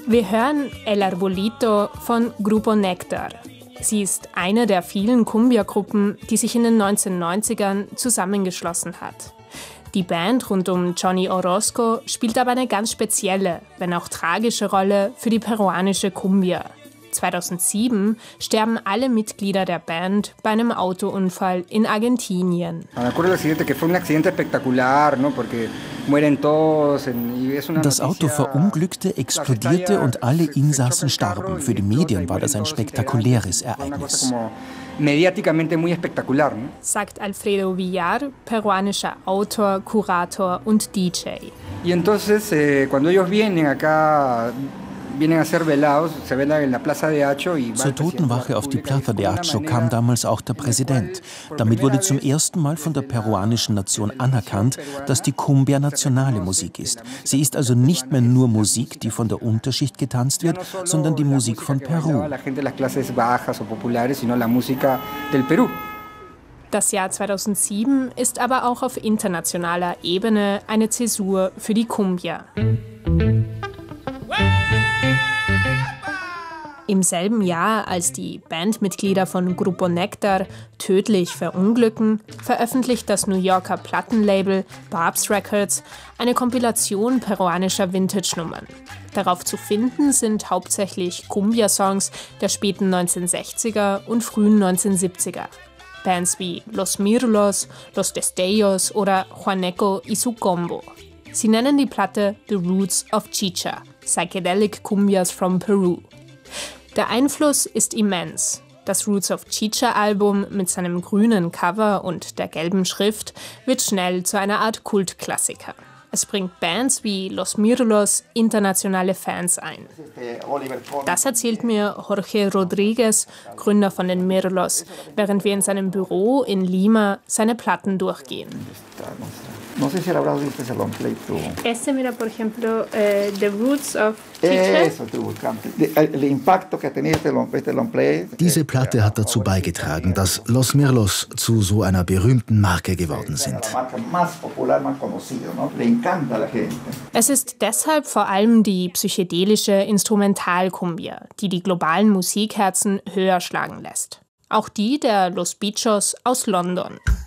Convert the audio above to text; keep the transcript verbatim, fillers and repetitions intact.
Wir hören El Arbolito von Grupo Néctar. Sie ist eine der vielen Cumbia-Gruppen, die sich in den neunzehnhundertneunzigern zusammengeschlossen hat. Die Band rund um Johnny Orozco spielt aber eine ganz spezielle, wenn auch tragische Rolle für die peruanische Cumbia. zweitausendsieben sterben alle Mitglieder der Band bei einem Autounfall in Argentinien. Das Auto verunglückte, explodierte und alle Insassen starben. Für die Medien war das ein spektakuläres Ereignis. Sagt Alfredo Villar, peruanischer Autor, Kurator und D J. Y entonces, eh, cuando ellos vienen acá Zur Totenwache auf die Plaza de Acho kam damals auch der Präsident. Damit wurde zum ersten Mal von der peruanischen Nation anerkannt, dass die Cumbia nationale Musik ist. Sie ist also nicht mehr nur Musik, die von der Unterschicht getanzt wird, sondern die Musik von Peru. Das Jahr zweitausendsieben ist aber auch auf internationaler Ebene eine Zäsur für die Cumbia. Im selben Jahr, als die Bandmitglieder von Grupo Néctar tödlich verunglücken, veröffentlicht das New Yorker Plattenlabel Barb's Records eine Kompilation peruanischer Vintage-Nummern. Darauf zu finden sind hauptsächlich Cumbia-Songs der späten neunzehnhundertsechziger und frühen neunzehnhundertsiebziger. Bands wie Los Mirlos, Los Destellos oder Juaneco y su Combo. Sie nennen die Platte The Roots of Chicha, Psychedelic Cumbias from Peru. Der Einfluss ist immens. Das Roots of Chicha-Album mit seinem grünen Cover und der gelben Schrift wird schnell zu einer Art Kultklassiker. Es bringt Bands wie Los Mirlos internationale Fans ein. Das erzählt mir Jorge Rodriguez, Gründer von den Mirlos, während wir in seinem Büro in Lima seine Platten durchgehen. No sé si el habrás visto ese long play tú. Este, mira, por ejemplo, eh, The Roots of Chicha. Eso estoy buscando. El impacto que tenía este long, este long play. Diese Platte hat dazu beigetragen, dass Los Mirlos zu so einer berühmten Marke geworden sind. Es ist deshalb vor allem die psychedelische Instrumental-Cumbia, die die globalen Musikherzen höher schlagen lässt. Auch die der Los Bichos aus London.